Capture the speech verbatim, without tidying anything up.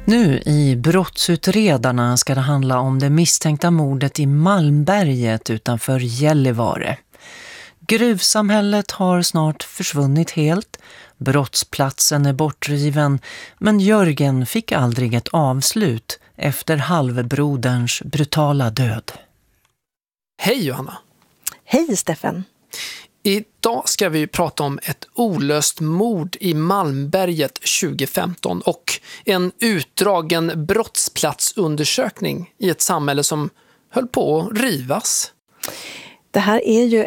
Nu i Brottsutredarna ska det handla om det misstänkta mordet i Malmberget utanför Gällivare. Gruvsamhället har snart försvunnit helt. Brottsplatsen är bortriven, men Jörgen fick aldrig ett avslut efter halvbroderns brutala död. Hej Johanna! Hej Steffen! Idag ska vi prata om ett olöst mord i Malmberget tjugo femton och en utdragen brottsplatsundersökning i ett samhälle som höll på att rivas. Det här är ju